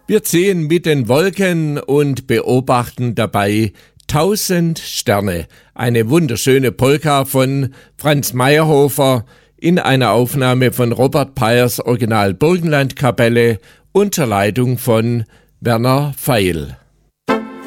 Wir ziehen mit den Wolken und beobachten dabei 1000 Sterne. Eine wunderschöne Polka von Franz Meyerhofer in einer Aufnahme von Robert Peyers Original Burgenlandkapelle unter Leitung von Werner Feil.